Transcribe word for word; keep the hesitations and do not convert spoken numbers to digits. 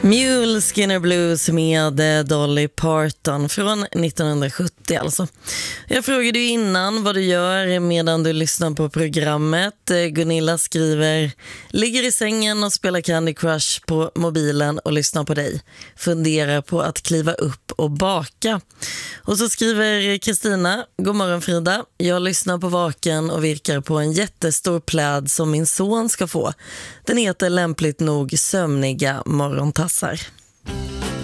Mule Skinner Blues med Dolly Parton från nittonhundrasjuttio alltså. Jag frågade ju innan vad du gör medan du lyssnar på programmet. Gunilla skriver: ligger i sängen och spelar Candy Crush på mobilen och lyssnar på dig. Funderar på att kliva upp och baka. Och så skriver Kristina: god morgon Frida. Jag lyssnar på Vaken och virkar på en jättestor pläd som min son ska få. Den heter lämpligt nog Sömniga morgontassar.